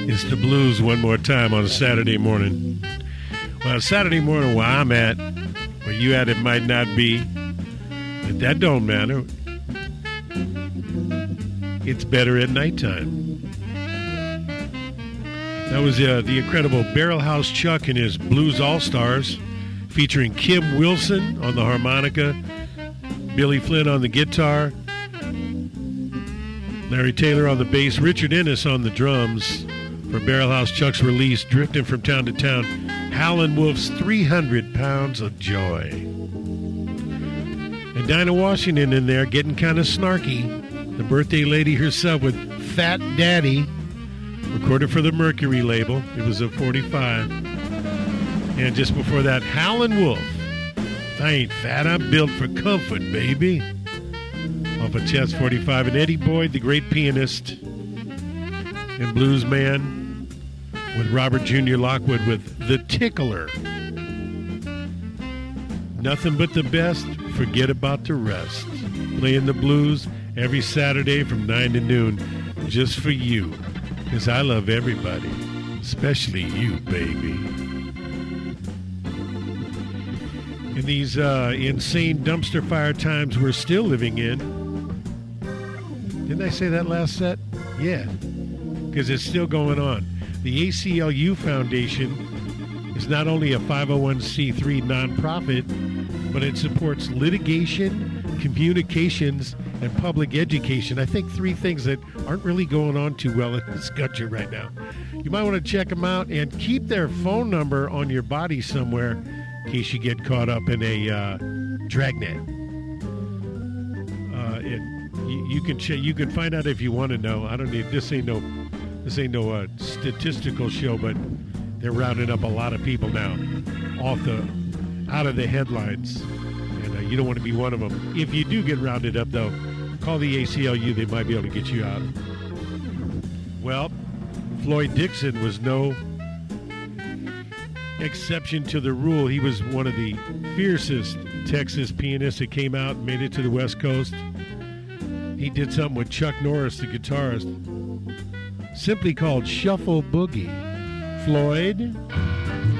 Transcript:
It's the blues one more time on a Saturday morning. Well, Saturday morning where I'm at, where you at it might not be, but that don't matter. It's better at nighttime. That was the incredible Barrelhouse Chuck and his Blues All-Stars, featuring Kim Wilson on the harmonica, Billy Flynn on the guitar, Larry Taylor on the bass, Richard Ennis on the drums for Barrelhouse Chuck's release, Drifting from Town to Town, Howlin' Wolf's 300 Pounds of Joy. And Dinah Washington in there getting kind of snarky, the birthday lady herself with Fat Daddy, recorded for the Mercury label. It was a 45. And just before that, Howlin' Wolf, I ain't fat, I'm built for comfort, baby, off of Chess 45. And Eddie Boyd, the great pianist and blues man, with Robert Jr. Lockwood with The Tickler. Nothing but the best, forget about the rest. Playing the blues every Saturday from 9 to noon, just for you, because I love everybody, especially you, baby. In these insane dumpster fire times we're still living in. Didn't I say that last set? Yeah, because it's still going on. The ACLU Foundation is not only a 501c3 nonprofit, but it supports litigation, communications, and public education. I think three things that aren't really going on too well in this country right now. You might want to check them out and keep their phone number on your body somewhere in case you get caught up in a dragnet. You can find out if you want to know. I don't need this. Ain't no statistical show, but they're rounding up a lot of people now out of the headlines, and you don't want to be one of them. If you do get rounded up, though, call the ACLU. They might be able to get you out. Well, Floyd Dixon was no exception to the rule. He was one of the fiercest Texas pianists that came out and made it to the West Coast. He did something with Chuck Norris, the guitarist, simply called Shuffle Boogie. Floyd.